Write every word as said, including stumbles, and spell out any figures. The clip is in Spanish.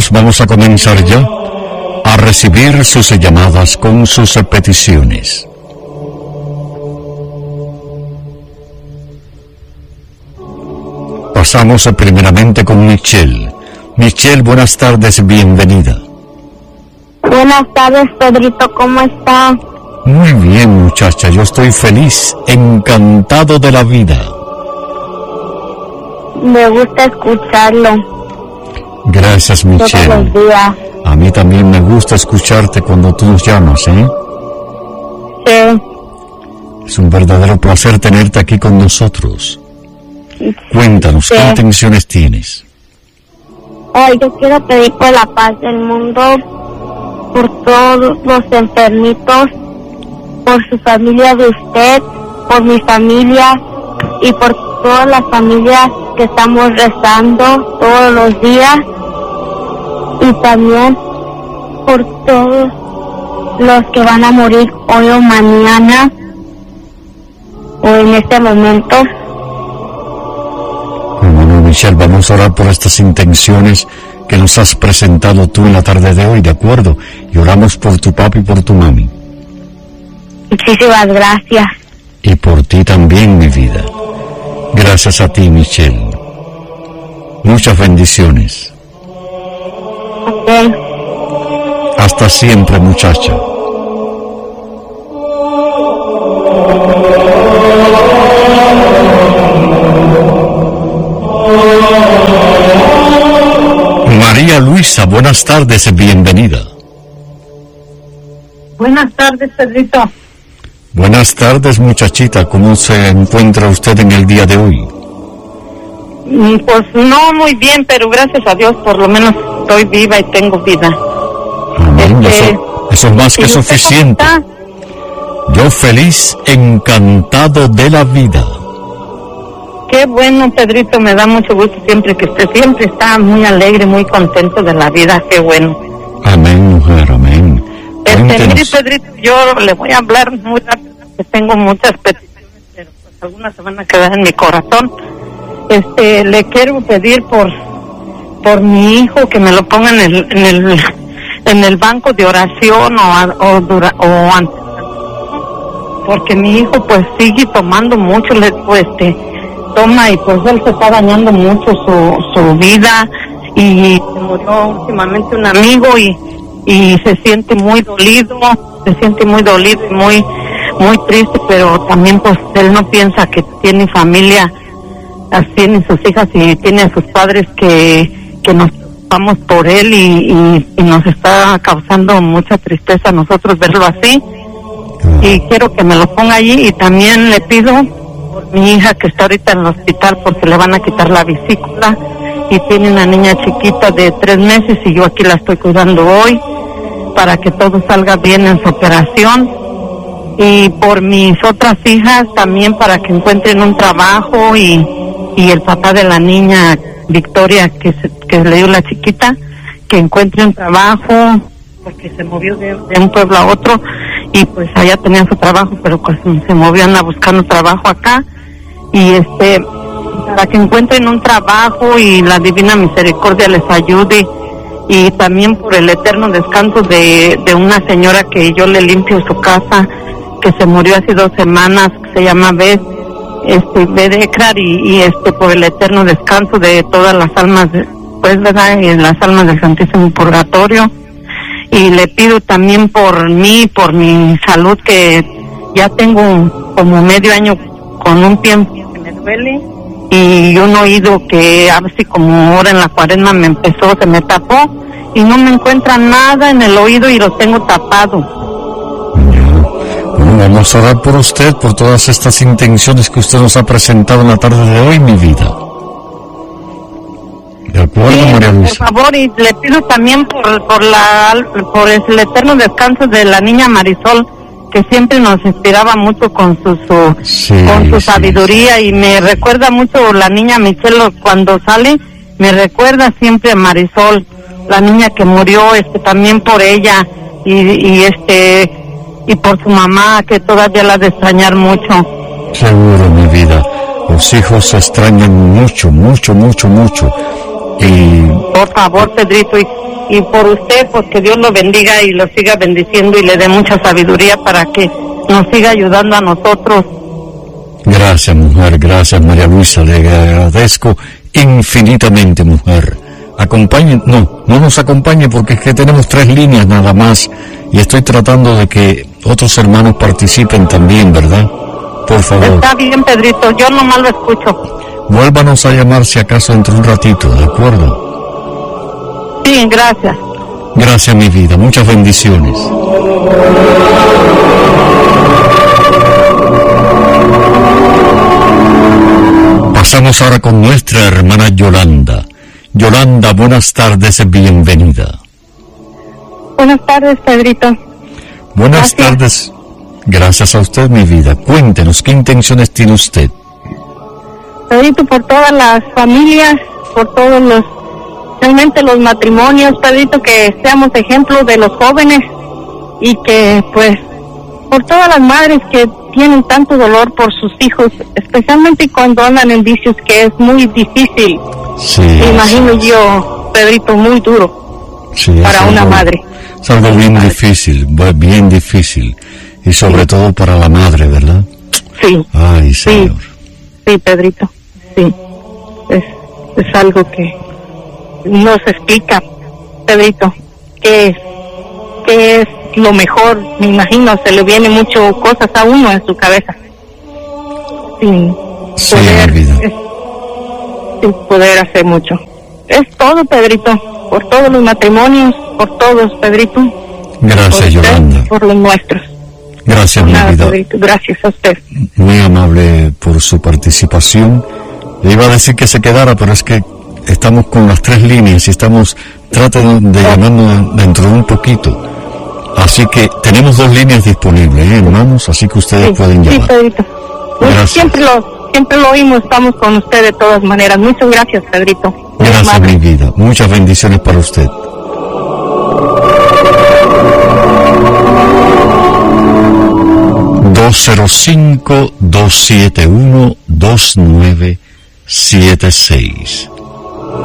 amigos, vamos a comenzar ya a recibir sus llamadas con sus peticiones. Pasamos primeramente con Michelle. Michelle, buenas tardes, bienvenida. Buenas tardes, Pedrito, ¿cómo está? Muy bien, muchacha, yo estoy feliz, encantado de la vida. Me gusta escucharlo. Gracias, Michelle. Todos los días. A mí también me gusta escucharte cuando tú nos llamas, ¿eh? Sí. Es un verdadero placer tenerte aquí con nosotros. Cuéntanos, sí. ¿Qué intenciones tienes? Ay, yo quiero pedir por la paz del mundo, por todos los enfermitos, por su familia de usted, por mi familia y por todas las familias que estamos rezando todos los días, y también por todos los que van a morir hoy o mañana o en este momento. Bueno, Michelle, vamos a orar por estas intenciones que nos has presentado tú en la tarde de hoy, ¿de acuerdo? Y oramos por tu papi y por tu mami. Muchísimas gracias. Y por ti también, mi vida. Gracias a ti, Michelle. Muchas bendiciones. Ok. Hasta siempre, muchacha. María Luisa, buenas tardes, bienvenida. Buenas tardes, Pedrito. Buenas tardes, muchachita. ¿Cómo se encuentra usted en el día de hoy? Pues no muy bien, pero gracias a Dios por lo menos estoy viva y tengo vida. Amén. Este, eso, eso es más que suficiente. Yo feliz, encantado de la vida. Qué bueno, Pedrito, me da mucho gusto siempre que usted siempre está muy alegre, muy contento de la vida. Qué bueno. Amén, mujer, amén. Este, mire, Cuéntenos. Pedrito, yo le voy a hablar muy rápido, que tengo muchas peticiones, pero pues algunas se van a quedar en mi corazón. Este, le quiero pedir por por mi hijo que me lo ponga en el en el en el banco de oración o a- o, dura, o antes, porque mi hijo pues sigue tomando mucho, le pues este toma y pues él se está dañando mucho su su vida, y se murió últimamente un amigo y y se siente muy dolido, se siente muy dolido y muy muy triste, pero también pues él no piensa que tiene familia, tiene sus hijas y tiene a sus padres que que nos preocupamos por él, y, y, y nos está causando mucha tristeza a nosotros verlo así, y quiero que me lo ponga allí. Y también le pido por mi hija que está ahorita en el hospital porque le van a quitar la vesícula y tiene una niña chiquita de tres meses y yo aquí la estoy cuidando hoy para que todo salga bien en su operación, y por mis otras hijas también para que encuentren un trabajo, y y el papá de la niña Victoria que se, que le dio la chiquita, que encuentre un trabajo porque se movió de, de un pueblo a otro y pues allá tenía su trabajo, pero pues se movió, anda buscando trabajo acá, y este para que encuentren un trabajo y la divina misericordia les ayude, y también por el eterno descanso de, de una señora que yo le limpio su casa, que se murió hace dos semanas, que se llama Beth, este Bedekrar, y, y este por el eterno descanso de todas las almas, pues verdad, y las almas del Santísimo Purgatorio. Y le pido también por mí, por mi salud, que ya tengo como medio año con un pie que me duele y un oído que a ver si como ahora en la cuaresma me empezó, se me tapó y no me encuentra nada en el oído y lo tengo tapado. Bueno, vamos a orar por usted, por todas estas intenciones que usted nos ha presentado en la tarde de hoy, mi vida. ¿De acuerdo, Sí, María Luisa? por favor, y le pido también por por la por el eterno descanso de la niña Marisol, que siempre nos inspiraba mucho con su, su Sí, con su sí, sabiduría, sí. y me recuerda mucho la niña Michelle cuando sale, me recuerda siempre a Marisol, la niña que murió, este también por ella, y, y este y por su mamá, que todavía la ha de extrañar mucho. Seguro, mi vida. Los hijos se extrañan mucho, mucho, mucho, mucho. Y Por favor, Pedrito, y y por usted, porque Dios lo bendiga y lo siga bendiciendo y le dé mucha sabiduría para que nos siga ayudando a nosotros. Gracias, mujer, gracias, María Luisa, le agradezco infinitamente, mujer. Acompañe, no, no nos acompañe porque es que tenemos tres líneas nada más y estoy tratando de que otros hermanos participen también, ¿verdad? Por favor. Está bien, Pedrito, yo nomás lo escucho. Vuélvanos a llamar si acaso entre un ratito, ¿de acuerdo? Sí, gracias. Gracias, mi vida, muchas bendiciones. Pasamos ahora con nuestra hermana Yolanda. Yolanda, buenas tardes, bienvenida. Buenas tardes, Pedrito. Buenas Gracias. tardes. Gracias a usted, mi vida. Cuéntenos, ¿qué intenciones tiene usted? Pedrito, por todas las familias, por todos los, realmente los matrimonios, Pedrito, que seamos ejemplos de los jóvenes y que, pues, por todas las madres que tienen tanto dolor por sus hijos, especialmente cuando andan en vicios, que es muy difícil. Sí. Me imagino yo, Pedrito, muy duro Sí, para es una algo- madre. Es algo bien difícil, bu- bien difícil. Y sobre todo para la madre, ¿verdad? Sí, Ay, Señor. sí, Pedrito, sí. Es, es algo que no se explica, Pedrito, qué es, qué es lo mejor. Me imagino, se le viene mucho cosas a uno en su cabeza. Sin Sí, poder, mi vida. es- sin poder hacer mucho. Es todo, Pedrito, por todos los matrimonios, por todos, Pedrito. Por Gracias, usted, Yolanda. por los nuestros. Gracias, mi Nada, vida. Pedrito, gracias a usted. Muy amable por su participación. Le iba a decir que se quedara, pero es que estamos con las tres líneas y estamos tratando de llamarnos dentro de un poquito. Así que tenemos dos líneas disponibles, ¿eh, hermanos? Así que ustedes Sí, pueden sí, llamar. Pedrito. Pues Gracias. siempre lo, siempre lo oímos, estamos con usted de todas maneras. Muchas gracias, Pedrito. Muy Gracias, amable. mi vida. Muchas bendiciones para usted. dos cero cinco, dos siete uno, dos nueve siete seis.